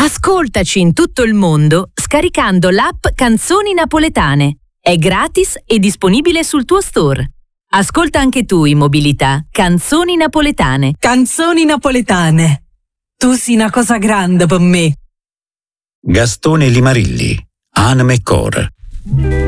Ascoltaci in tutto il mondo scaricando l'app Canzoni Napoletane. È gratis e disponibile sul tuo store. Ascolta anche tu in mobilità Canzoni Napoletane. Canzoni napoletane. Tu sei una cosa grande per me. Gastone Limarilli, Anime Core.